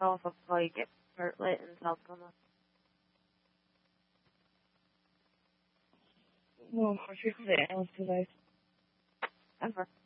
myself of like Bartlett and South Plymouth. Well, I should say Alice because Ever.